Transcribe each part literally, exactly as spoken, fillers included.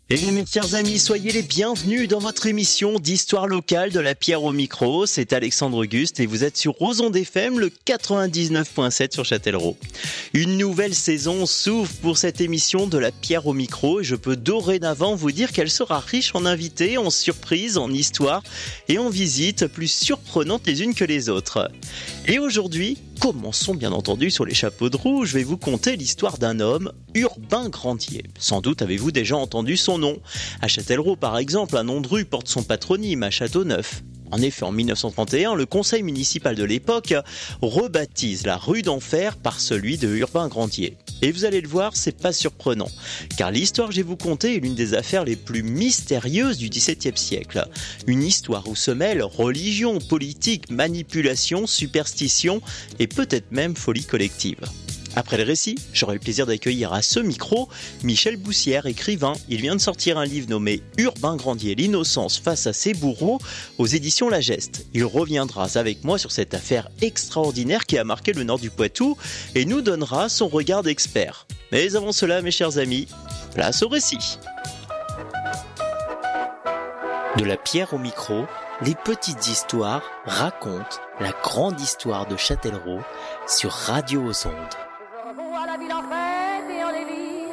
Et mes chers amis, soyez les bienvenus dans votre émission d'histoire locale de la pierre au micro. C'est Alexandre Auguste et vous êtes sur Roson F M, le quatre-vingt-dix-neuf virgule sept sur Châtellerault. Une nouvelle saison s'ouvre pour cette émission de la pierre au micro et je peux dorénavant vous dire qu'elle sera riche en invités, en surprises, en histoires et en visites plus surprenantes les unes que les autres. Et aujourd'hui, commençons bien entendu sur les chapeaux de roue, je vais vous conter l'histoire d'un homme, Urbain Grandier. Sans doute avez-vous déjà entendu son nom. À Châtellerault par exemple, un nom de rue porte son patronyme à Châteauneuf. En effet, en mille neuf cent trente et un, le conseil municipal de l'époque rebaptise la rue d'Enfer par celui de Urbain Grandier. Et vous allez le voir, c'est pas surprenant, car l'histoire que je vais vous conter est l'une des affaires les plus mystérieuses du dix-septième siècle. Une histoire où se mêlent religion, politique, manipulation, superstition et peut-être même folie collective. Après le récit, j'aurai le plaisir d'accueillir à ce micro Michel Boussière, écrivain. Il vient de sortir un livre nommé Urbain Grandier, l'innocence face à ses bourreaux aux éditions La Geste. Il reviendra avec moi sur cette affaire extraordinaire qui a marqué le nord du Poitou et nous donnera son regard d'expert. Mais avant cela, mes chers amis, place au récit. De la pierre au micro, les petites histoires racontent la grande histoire de Châtellerault sur Radio aux Ondes. À la ville en fête et en délire.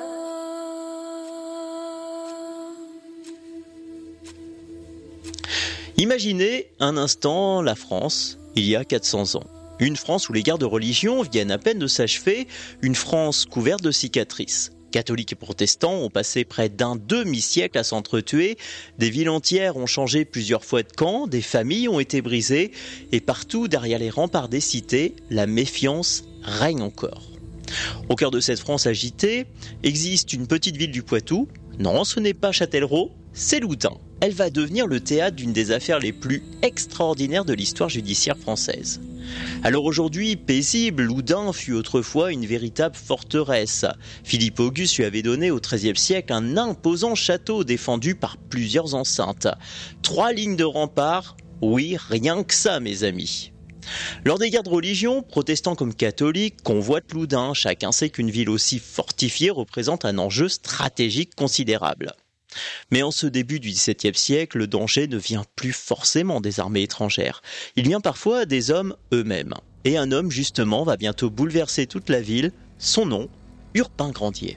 Imaginez un instant la France, il y a quatre cents ans. Une France où les guerres de religion viennent à peine de s'achever, une France couverte de cicatrices. Catholiques et protestants ont passé près d'un demi-siècle à s'entretuer, des villes entières ont changé plusieurs fois de camp, des familles ont été brisées, et partout derrière les remparts des cités, la méfiance règne encore. Au cœur de cette France agitée, existe une petite ville du Poitou. Non, ce n'est pas Châtellerault, c'est Loudun. Elle va devenir le théâtre d'une des affaires les plus extraordinaires de l'histoire judiciaire française. Alors aujourd'hui, paisible, Loudun fut autrefois une véritable forteresse. Philippe Auguste lui avait donné au treizième siècle un imposant château défendu par plusieurs enceintes. Trois lignes de remparts, oui, rien que ça mes amis. Lors des guerres de religion, protestants comme catholiques convoitent Loudun. Chacun sait qu'une ville aussi fortifiée représente un enjeu stratégique considérable. Mais en ce début du dix-septième siècle, le danger ne vient plus forcément des armées étrangères. Il vient parfois des hommes eux-mêmes. Et un homme, justement, va bientôt bouleverser toute la ville. Son nom, Urbain Grandier.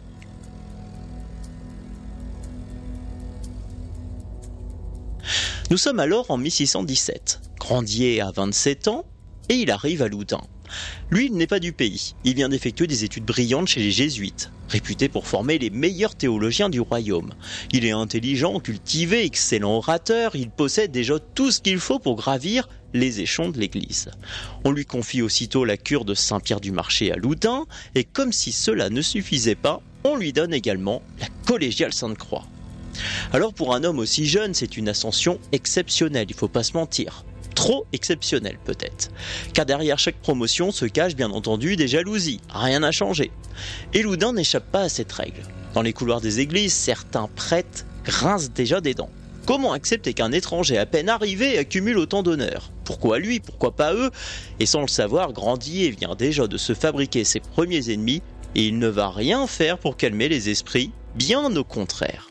Nous sommes alors en mille six cent dix-sept. Grandier a vingt-sept ans et il arrive à Loudun. Lui, il n'est pas du pays. Il vient d'effectuer des études brillantes chez les jésuites, réputés pour former les meilleurs théologiens du royaume. Il est intelligent, cultivé, excellent orateur, il possède déjà tout ce qu'il faut pour gravir les échelons de l'église. On lui confie aussitôt la cure de Saint-Pierre-du-Marché à Loudun, et comme si cela ne suffisait pas, on lui donne également la collégiale Sainte-Croix. Alors pour un homme aussi jeune, c'est une ascension exceptionnelle, il ne faut pas se mentir. Trop exceptionnelle peut-être. Car derrière chaque promotion se cachent bien entendu des jalousies, rien n'a changé. Et Loudun n'échappe pas à cette règle. Dans les couloirs des églises, certains prêtres grincent déjà des dents. Comment accepter qu'un étranger à peine arrivé accumule autant d'honneur ? Pourquoi lui ? Pourquoi pas eux ? Et sans le savoir, Grandier vient déjà de se fabriquer ses premiers ennemis et il ne va rien faire pour calmer les esprits, bien au contraire.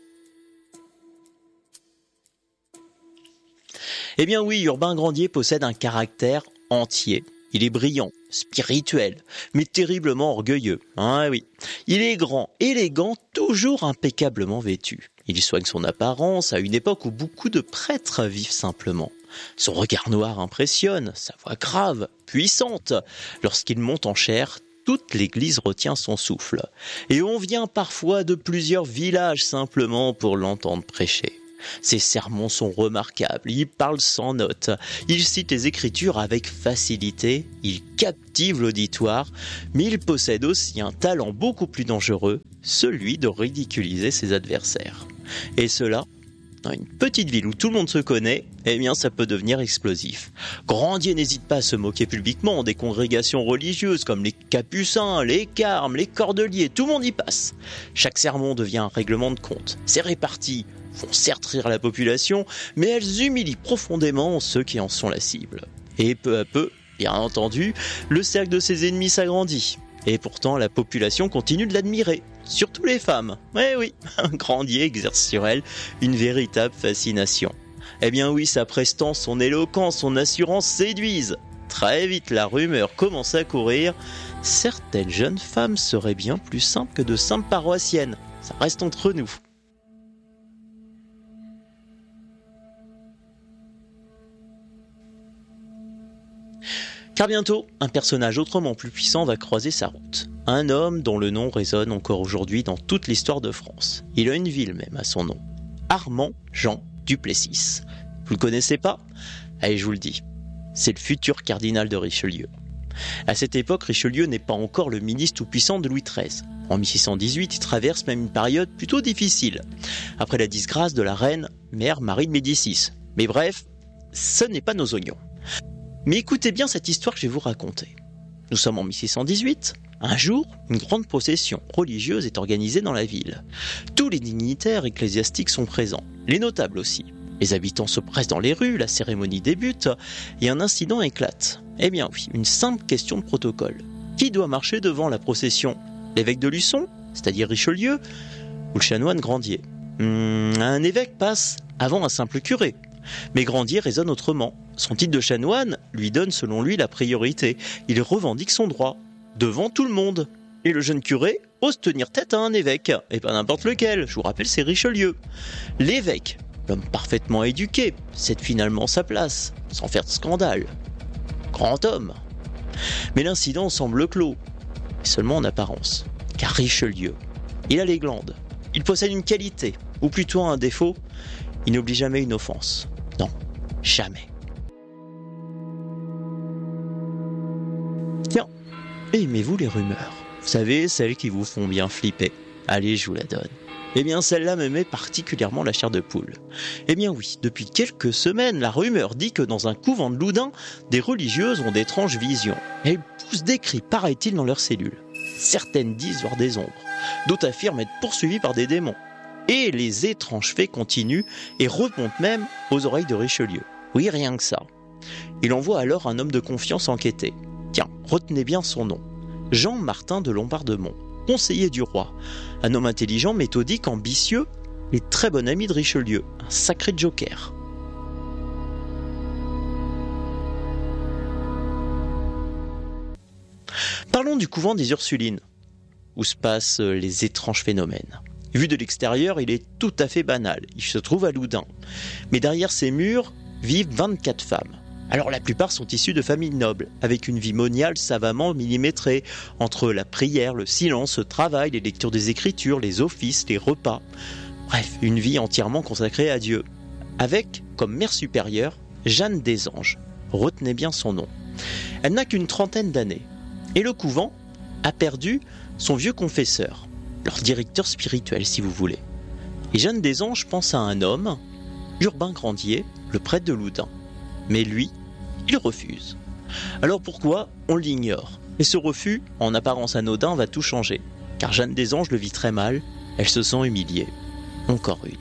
Eh bien oui, Urbain Grandier possède un caractère entier. Il est brillant, spirituel, mais terriblement orgueilleux. Ah oui. Il est grand, élégant, toujours impeccablement vêtu. Il soigne son apparence à une époque où beaucoup de prêtres vivent simplement. Son regard noir impressionne, sa voix grave, puissante. Lorsqu'il monte en chair, toute l'église retient son souffle. Et on vient parfois de plusieurs villages simplement pour l'entendre prêcher. Ses sermons sont remarquables, il parle sans notes, il cite les Écritures avec facilité, il captive l'auditoire, mais il possède aussi un talent beaucoup plus dangereux, celui de ridiculiser ses adversaires. Et cela, dans une petite ville où tout le monde se connaît, eh bien ça peut devenir explosif. Grandier n'hésite pas à se moquer publiquement des congrégations religieuses comme les Capucins, les Carmes, les Cordeliers, tout le monde y passe. Chaque sermon devient un règlement de compte, c'est réparti, font certes rire la population, mais elles humilient profondément ceux qui en sont la cible. Et peu à peu, bien entendu, le cercle de ses ennemis s'agrandit. Et pourtant, la population continue de l'admirer. surtout les femmes. Eh oui, Grandier exerce sur elles une véritable fascination. Eh bien oui, sa prestance, son éloquence, son assurance séduisent. Très vite, la rumeur commence à courir. Certaines jeunes femmes seraient bien plus simples que de simples paroissiennes. Ça reste entre nous. Car bientôt, un personnage autrement plus puissant va croiser sa route. Un homme dont le nom résonne encore aujourd'hui dans toute l'histoire de France. Il a une ville même à son nom. Armand Jean Duplessis. Vous le connaissez pas ? Allez, je vous le dis. C'est le futur cardinal de Richelieu. À cette époque, Richelieu n'est pas encore le ministre tout-puissant de Louis treize. En mille six cent dix-huit, il traverse même une période plutôt difficile, après la disgrâce de la reine mère Marie de Médicis. Mais bref, ce n'est pas nos oignons. Mais écoutez bien cette histoire que je vais vous raconter. Nous sommes en mille six cent dix-huit. Un jour, une grande procession religieuse est organisée dans la ville. Tous les dignitaires ecclésiastiques sont présents, les notables aussi. Les habitants se pressent dans les rues, la cérémonie débute et un incident éclate. Eh bien oui, une simple question de protocole. Qui doit marcher devant la procession ? L'évêque de Luçon, c'est-à-dire Richelieu, ou le chanoine Grandier ? hum, Un évêque passe avant un simple curé. Mais Grandier raisonne autrement. Son titre de chanoine lui donne selon lui la priorité. Il revendique son droit, devant tout le monde. Et le jeune curé ose tenir tête à un évêque, et pas n'importe lequel, je vous rappelle c'est Richelieu. L'évêque, l'homme parfaitement éduqué, cède finalement sa place, sans faire de scandale. Grand homme. Mais l'incident semble clos, et seulement en apparence. Car Richelieu, il a les glandes. Il possède une qualité, ou plutôt un défaut, il n'oublie jamais une offense. Non, jamais. Tiens, aimez-vous les rumeurs ? Vous savez, celles qui vous font bien flipper. Allez, je vous la donne. Eh bien, celle-là me met particulièrement la chair de poule. Eh bien oui, depuis quelques semaines, la rumeur dit que dans un couvent de Loudun, des religieuses ont d'étranges visions. Elles poussent des cris, paraît-il, dans leurs cellules. Certaines disent voir des ombres. D'autres affirment être poursuivies par des démons. Et les étranges faits continuent et remontent même aux oreilles de Richelieu. Oui, rien que ça. Il envoie alors un homme de confiance enquêter. Tiens, retenez bien son nom. Jean-Martin de Lombardemont, conseiller du roi. Un homme intelligent, méthodique, ambitieux et très bon ami de Richelieu. Un sacré joker. Parlons du couvent des Ursulines, où se passent les étranges phénomènes. Vu de l'extérieur, il est tout à fait banal. Il se trouve à Loudun. Mais derrière ces murs vivent vingt-quatre femmes. Alors la plupart sont issues de familles nobles, avec une vie moniale savamment millimétrée, entre la prière, le silence, le travail, les lectures des Écritures, les offices, les repas. Bref, une vie entièrement consacrée à Dieu. Avec, comme mère supérieure, Jeanne des Anges. Retenez bien son nom. Elle n'a qu'une trentaine d'années. Et le couvent a perdu son vieux confesseur. Leur directeur spirituel, si vous voulez. Et Jeanne des Anges pense à un homme, Urbain Grandier, le prêtre de Loudun. Mais lui, il refuse. Alors pourquoi ? On l'ignore. Et ce refus, en apparence anodin, va tout changer. Car Jeanne des Anges le vit très mal, elle se sent humiliée. Encore une.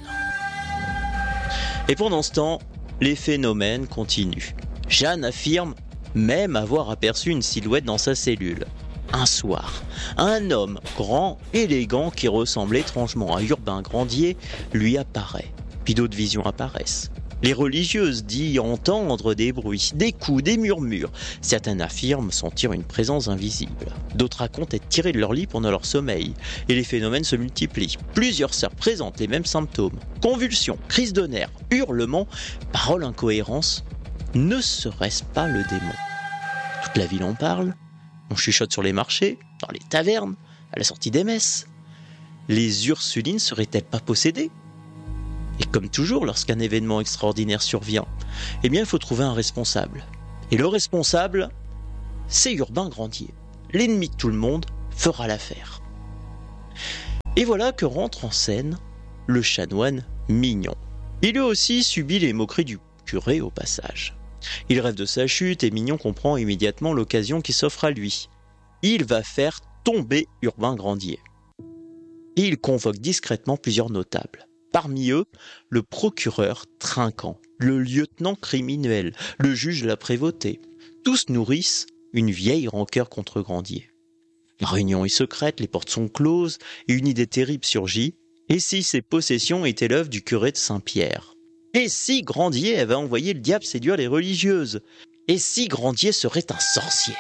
Et pendant ce temps, les phénomènes continuent. Jeanne affirme même avoir aperçu une silhouette dans sa cellule. Un soir, un homme grand, élégant, qui ressemble étrangement à Urbain Grandier, lui apparaît. Puis d'autres visions apparaissent. Les religieuses disent entendre des bruits, des coups, des murmures. Certaines affirment sentir une présence invisible. D'autres racontent être tirées de leur lit pendant leur sommeil. Et les phénomènes se multiplient. Plusieurs sœurs présentent les mêmes symptômes. Convulsions, crises de nerfs, hurlements, paroles incohérences. Ne serait-ce pas le démon ? Toute la ville en parle. On chuchote sur les marchés, dans les tavernes, à la sortie des messes. Les Ursulines seraient-elles pas possédées ? Et comme toujours, lorsqu'un événement extraordinaire survient, eh bien, il faut trouver un responsable. Et le responsable, c'est Urbain Grandier. L'ennemi de tout le monde fera l'affaire. Et voilà que rentre en scène le chanoine Mignon. Il lui aussi subit les moqueries du curé au passage. Il rêve de sa chute et Mignon comprend immédiatement l'occasion qui s'offre à lui. Il va faire tomber Urbain Grandier. Et il convoque discrètement plusieurs notables. Parmi eux, le procureur Trinquant, le lieutenant criminel, le juge de la prévôté. Tous nourrissent une vieille rancœur contre Grandier. La réunion est secrète, les portes sont closes, et une idée terrible surgit. Et si ces possessions étaient l'œuvre du curé de Saint-Pierre? Et si Grandier avait envoyé le diable séduire les religieuses? Et si Grandier serait un sorcier?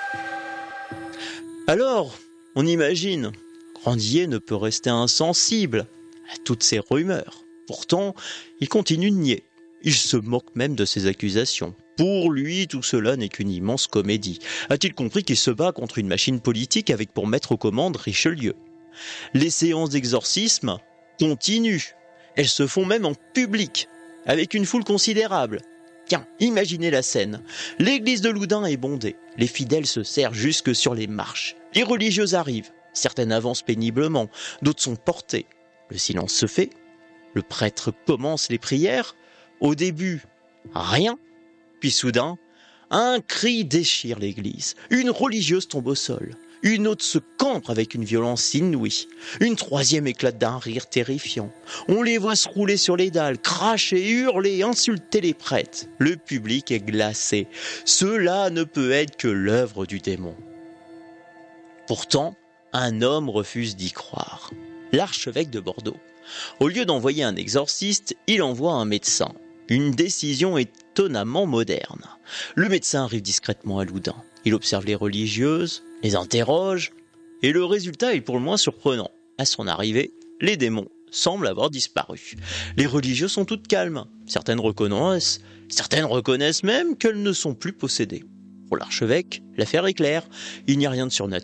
Alors, on imagine, Grandier ne peut rester insensible à toutes ces rumeurs. Pourtant, il continue de nier. Il se moque même de ces accusations. Pour lui, tout cela n'est qu'une immense comédie. A-t-il compris qu'il se bat contre une machine politique avec pour maître aux commandes Richelieu? Les séances d'exorcisme continuent. Elles se font même en public, avec une foule considérable. Tiens, imaginez la scène. L'église de Loudun est bondée. Les fidèles se serrent jusque sur les marches. Les religieuses arrivent. Certaines avancent péniblement, d'autres sont portées. Le silence se fait. Le prêtre commence les prières. Au début, rien. Puis soudain, un cri déchire l'église. Une religieuse tombe au sol. Une autre se cambre avec une violence inouïe. Une troisième éclate d'un rire terrifiant. On les voit se rouler sur les dalles, cracher, hurler, insulter les prêtres. Le public est glacé. Cela ne peut être que l'œuvre du démon. Pourtant, un homme refuse d'y croire. L'archevêque de Bordeaux. Au lieu d'envoyer un exorciste, il envoie un médecin. Une décision étonnamment moderne. Le médecin arrive discrètement à Loudun. Il observe les religieuses, les interroge, et le résultat est pour le moins surprenant. À son arrivée, les démons semblent avoir disparu. Les religieuses sont toutes calmes. Certaines reconnaissent, certaines reconnaissent même qu'elles ne sont plus possédées. Pour l'archevêque, l'affaire est claire. Il n'y a rien de surnaturel